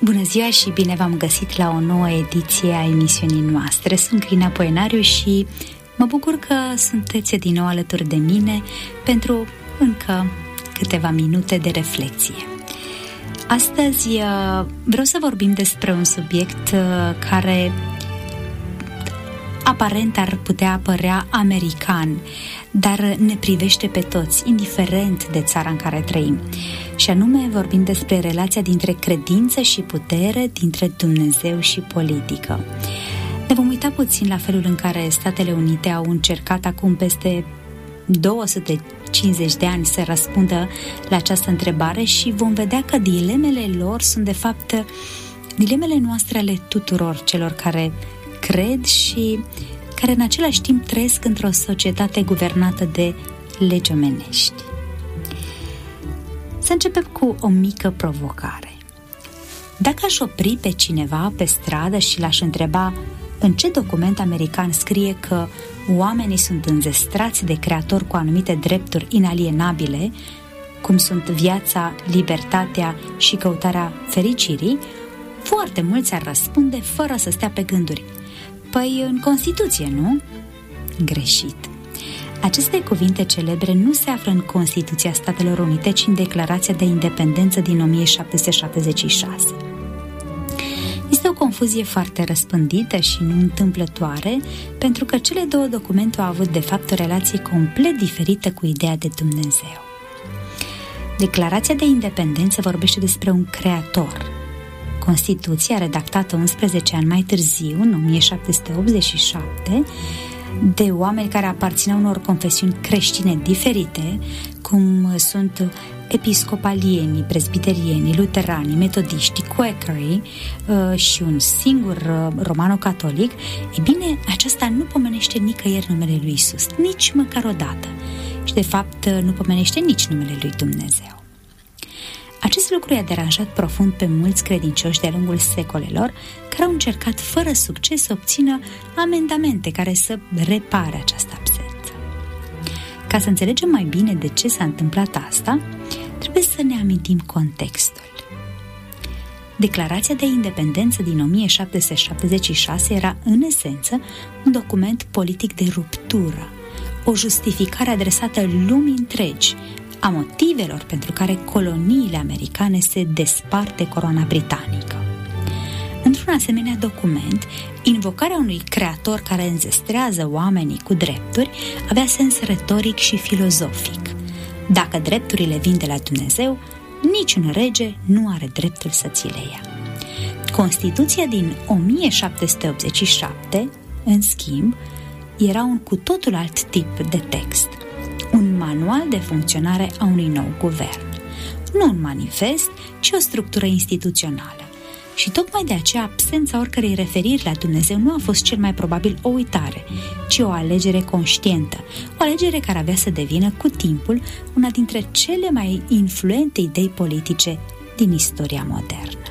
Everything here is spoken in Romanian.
Bună ziua și bine v-am găsit la o nouă ediție a emisiunii noastre. Sunt Crina Poenariu și mă bucur că sunteți din nou alături de mine pentru încă câteva minute de reflexie. Astăzi vreau să vorbim despre un subiect care aparent ar putea apărea american, dar ne privește pe toți, indiferent de țara în care trăim. Și anume vorbim despre relația dintre credință și putere, dintre Dumnezeu și politică. Ne vom uita puțin la felul în care Statele Unite au încercat acum peste 250 de ani să răspundă la această întrebare și vom vedea că dilemele lor sunt de fapt dilemele noastre ale tuturor celor care cred și care în același timp trăiesc într-o societate guvernată de legi omenești. Să începem cu o mică provocare. Dacă aș opri pe cineva pe stradă și l-aș întreba în ce document american scrie că oamenii sunt înzestrați de creator cu anumite drepturi inalienabile, cum sunt viața, libertatea și căutarea fericirii, foarte mulți ar răspunde fără să stea pe gânduri: păi în Constituție, nu? Greșit. Aceste cuvinte celebre nu se află în Constituția Statelor Unite, ci în Declarația de Independență din 1776. Este o confuzie foarte răspândită și nu întâmplătoare, pentru că cele două documente au avut de fapt o relație complet diferită cu ideea de Dumnezeu. Declarația de Independență vorbește despre un creator. Constituția, redactată 11 ani mai târziu, în 1787, de oameni care aparțineau unor confesiuni creștine diferite, cum sunt episcopalienii, presbiterienii, luteranii, metodiștii, quakerii și un singur romano-catolic, e bine, aceasta nu pomenește nicăieri numele lui Isus, nici măcar o dată. Și de fapt nu pomenește nici numele lui Dumnezeu. Acest lucru i-a deranjat profund pe mulți credincioși de-a lungul secolelor, care au încercat fără succes să obțină amendamente care să repare această absență. Ca să înțelegem mai bine de ce s-a întâmplat asta, trebuie să ne amintim contextul. Declarația de Independență din 1776 era, în esență, un document politic de ruptură, o justificare adresată lumii întregi a motivelor pentru care coloniile americane se despart de coroana britanică. Într-un asemenea document, invocarea unui creator care înzestrează oamenii cu drepturi avea sens retoric și filozofic. Dacă drepturile vin de la Dumnezeu, niciun rege nu are dreptul să ți le ia. Constituția din 1787, în schimb, era un cu totul alt tip de text, un manual de funcționare a unui nou guvern. Nu un manifest, ci o structură instituțională. Și tocmai de aceea absența oricărei referiri la Dumnezeu nu a fost cel mai probabil o uitare, ci o alegere conștientă, o alegere care avea să devină cu timpul una dintre cele mai influente idei politice din istoria modernă.